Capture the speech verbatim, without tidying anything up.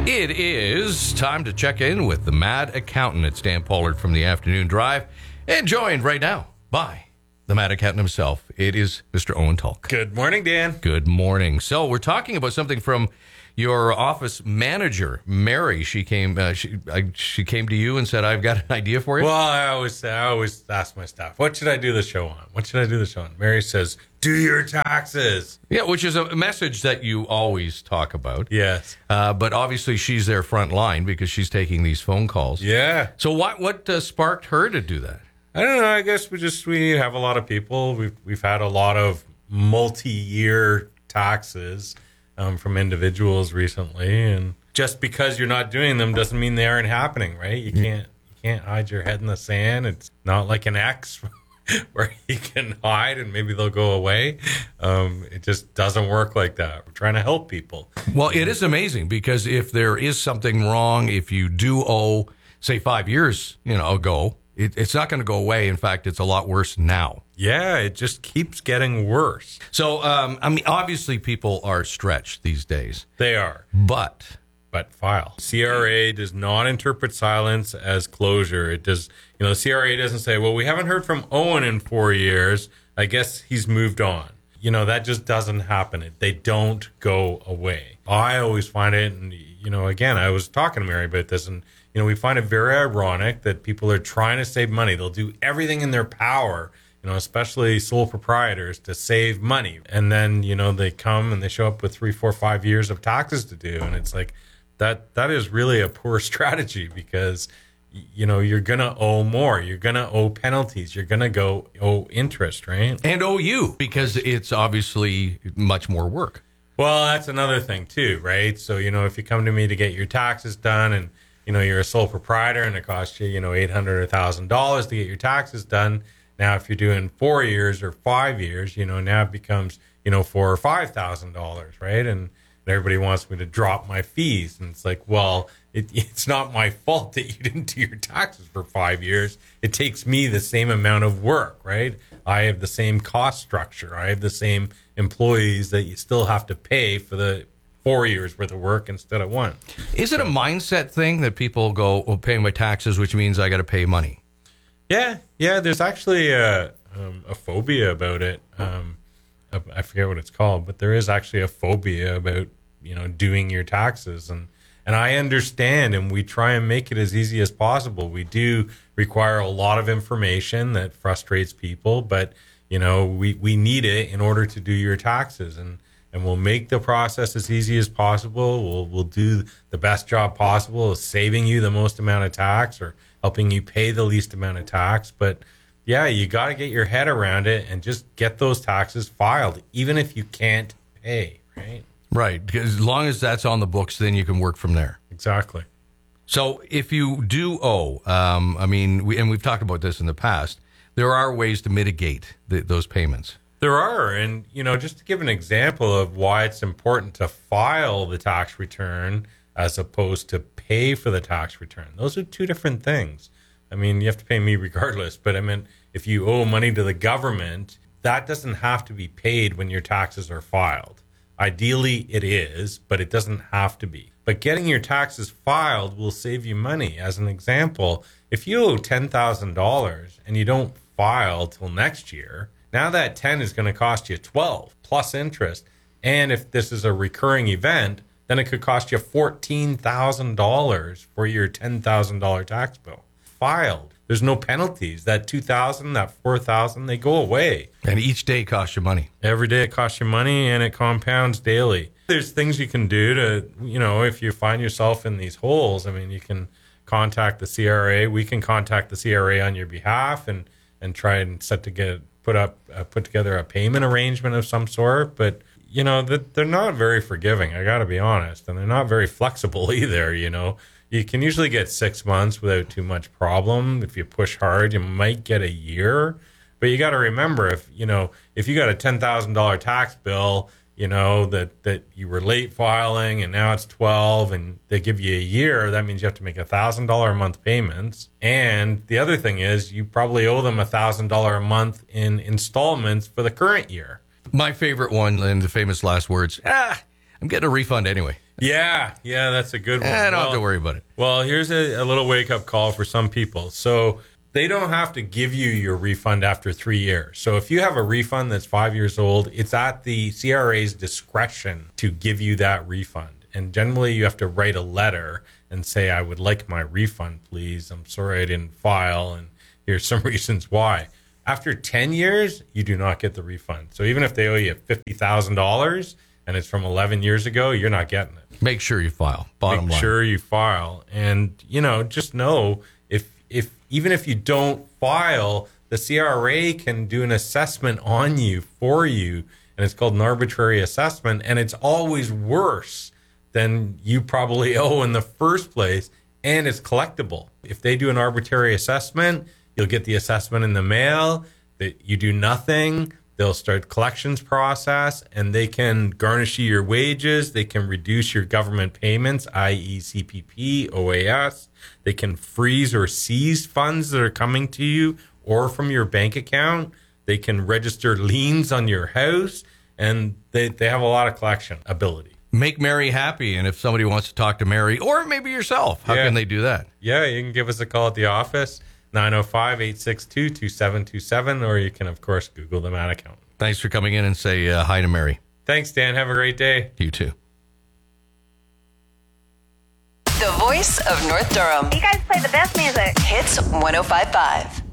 It is time to check in with the Mad Accountant. It's Dan Pollard from the Afternoon Drive, and joined right now by the Mad Accountant himself. It is Mister Owen Tulk. Good morning, Dan. Good morning. So we're talking about something from your office manager, Mary. She came. Uh, she I, she came to you and said, "I've got an idea for you." Well, I always I always ask my staff, "What should I do the show on? What should I do the show on?" Mary says, "Do your taxes." Yeah, which is a message that you always talk about. Yes. Uh, but obviously, she's their front line because she's taking these phone calls. Yeah. So what what uh, sparked her to do that? I don't know. I guess we just we have a lot of people. We've we've had a lot of multi-year taxes um, from individuals recently, and just because you're not doing them doesn't mean they aren't happening, right? You can't you can't hide your head in the sand. It's not like an X where you can hide and maybe they'll go away. Um, it just doesn't work like that. We're trying to help people. Well, it is amazing because if there is something wrong, if you do owe, say, five years, you know, ago. It, it's not going to go away. In fact, it's a lot worse now. Yeah, it just keeps getting worse. So, um, I mean, obviously people are stretched these days. They are. But... But file. C R A does not interpret silence as closure. It does, you know, the C R A doesn't say, well, we haven't heard from Owen in four years. I guess he's moved on. You know, that just doesn't happen. They don't go away. I always find it, and, you know, again, I was talking to Mary about this, and, you know, we find it very ironic that people are trying to save money. They'll do everything in their power, you know, especially sole proprietors, to save money. And then, you know, they come and they show up with three, four, five years of taxes to do. And it's like, that that is really a poor strategy because, you know, you're going to owe more. You're going to owe penalties. You're going to go owe interest, right? And owe you because it's obviously much more work. Well, that's another thing too, right? So, you know, if you come to me to get your taxes done and, you know, you're a sole proprietor and it costs you, you know, eight hundred dollars or one thousand dollars to get your taxes done. Now, if you're doing four years or five years, you know, now it becomes, you know, four or five thousand dollars, right? And everybody wants me to drop my fees. And it's like, well, it, it's not my fault that you didn't do your taxes for five years. It takes me the same amount of work, right? I have the same cost structure. I have the same employees that you still have to pay for the four years worth of work instead of one. Is it a mindset thing that people go, oh, paying my taxes, which means I got to pay money? Yeah, yeah. There's actually a, um, a phobia about it. Um, I forget what it's called, but there is actually a phobia about, you know, doing your taxes. And, and I understand, and we try and make it as easy as possible. We do require a lot of information that frustrates people, but, you know, we, we need it in order to do your taxes. And, and we'll make the process as easy as possible. We'll, we'll do the best job possible of saving you the most amount of tax or helping you pay the least amount of tax. But yeah, you got to get your head around it and just get those taxes filed, even if you can't pay, right? Right. Because as long as that's on the books, then you can work from there. Exactly. So if you do owe, um, I mean, we, and we've talked about this in the past, there are ways to mitigate the, those payments. There are. And, you know, just to give an example of why it's important to file the tax return as opposed to pay for the tax return. Those are two different things. I mean, you have to pay me regardless, but I mean, if you owe money to the government, that doesn't have to be paid when your taxes are filed. Ideally, it is, but it doesn't have to be. But getting your taxes filed will save you money. As an example, if you owe ten thousand dollars and you don't file till next year, now that ten is going to cost you twelve plus interest. And if this is a recurring event, then it could cost you fourteen thousand dollars for your ten thousand dollars tax bill. Filed. There's no penalties. That two thousand dollars, that four thousand dollars, they go away. And each day costs you money. Every day it costs you money and it compounds daily. There's things you can do to, you know, if you find yourself in these holes, I mean, you can contact the C R A. We can contact the C R A on your behalf and, and try and set to get, put up, uh, put together a payment arrangement of some sort. But, you know, that they're not very forgiving. I got to be honest. And they're not very flexible either, you know. You can usually get six months without too much problem. If you push hard, you might get a year. But you got to remember, if you know, if you got a ten thousand dollars tax bill, you know, that, that you were late filing and now it's twelve and they give you a year, that means you have to make one thousand dollars a month payments. And the other thing is you probably owe them one thousand dollars a month in installments for the current year. My favorite one, and the famous last words, ah, I'm getting a refund anyway. Yeah, yeah, that's a good one. I don't well, have to worry about it. Well, here's a, a little wake-up call for some people. So they don't have to give you your refund after three years. So if you have a refund that's five years old, it's at the C R A's discretion to give you that refund. And generally, you have to write a letter and say, I would like my refund, please. I'm sorry I didn't file, and here's some reasons why. After ten years, you do not get the refund. So even if they owe you fifty thousand dollars and it's from eleven years ago, you're not getting it. Make sure you file. Bottom Make line. sure you file. And, you know, just know if if even if you don't file, the C R A can do an assessment on you for you. And it's called an arbitrary assessment. And it's always worse than you probably owe in the first place. And it's collectible. If they do an arbitrary assessment, you'll get the assessment in the mail. That you do nothing, they'll start collections process, and they can garnish you your wages. They can reduce your government payments, that is C P P, O A S. They can freeze or seize funds that are coming to you or from your bank account. They can register liens on your house, and they, they have a lot of collection ability. Make Mary happy. And if somebody wants to talk to Mary, or maybe yourself, how Yeah. can they do that? Yeah, you can give us a call at the office, nine oh five, eight six two, two seven two seven, or you can, of course, Google the Mad Accountant. Thanks for coming in and say uh, hi to Mary. Thanks, Dan. Have a great day. You too. The voice of North Durham. You guys play the best music. Hits one oh five point five.